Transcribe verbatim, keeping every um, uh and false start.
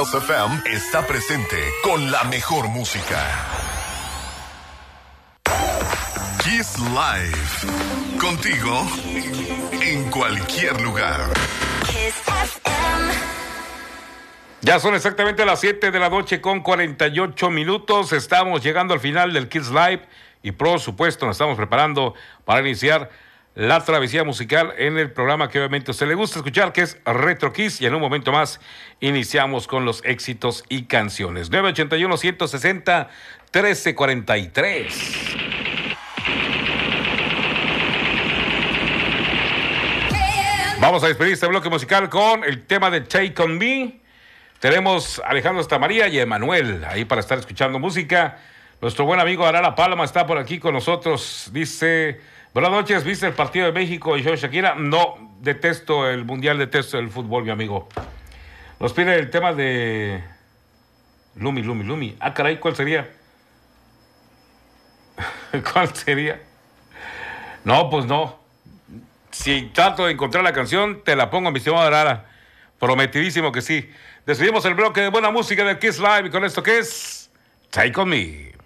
F M está presente con la mejor música. Kiss Live. Contigo en cualquier lugar. Kiss F M. Ya son exactamente las siete de la noche con cuarenta y ocho minutos. Estamos llegando al final del Kiss Live y por supuesto nos estamos preparando para iniciar la travesía musical en el programa que obviamente a usted le gusta escuchar, que es Retro Kiss, y en un momento más iniciamos con los éxitos y canciones. nueve ocho uno, uno seis cero, uno tres cuatro tres. Vamos a despedir este bloque musical con el tema de Take On Me. Tenemos a Alejandro Estamaría y a Emanuel ahí para estar escuchando música. Nuestro buen amigo Arara Palma está por aquí con nosotros. Dice: buenas noches, ¿viste el partido de México y yo, Shakira? No, detesto el mundial, detesto el fútbol, mi amigo. Nos pide el tema de Lumi, Lumi, Lumi. Ah, caray, ¿cuál sería? ¿Cuál sería? No, pues no. Si trato de encontrar la canción, te la pongo, mi estimado Arara. Prometidísimo que sí. Decidimos el bloque de buena música del Kiss Live y con esto que es Take On Me.